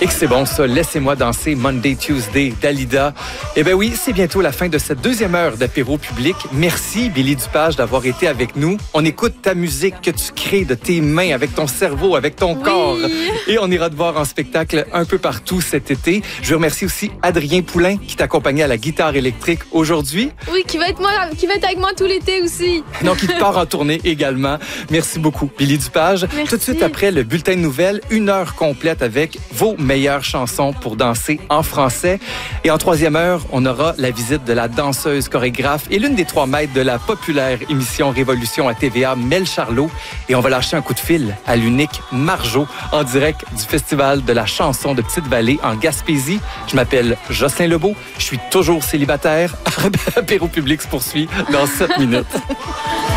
Et que c'est bon ça, laissez-moi danser Monday, Tuesday, Dalida. Eh bien oui, c'est bientôt la fin de cette deuxième heure d'apéro public. Merci Billy Dupage d'avoir été avec nous. On écoute ta musique que tu crées de tes mains, avec ton cerveau, avec ton corps. Et on ira te voir en spectacle un peu partout cet été. Je remercie aussi Adrien Poulain qui t'accompagnait à la guitare électrique aujourd'hui. Oui, qui va être avec moi tout l'été aussi. Donc, il part en tournée également. Merci beaucoup, Billy Dupage. Merci. Tout de suite après le bulletin de nouvelles, 1 heure complète avec vos meilleures chansons pour danser en français. Et en troisième heure, on aura la visite de la danseuse chorégraphe et l'une des 3 maîtres de la populaire émission Révolution à TVA, Mel Charlot. Et on va lâcher un coup de fil à l'unique Marjo en direct du Festival de la chanson de Petite-Vallée en Gaspésie. Je m'appelle Jocelyn Lebeau. Je suis toujours célibataire. Apéro public se poursuit dans 7 minutes.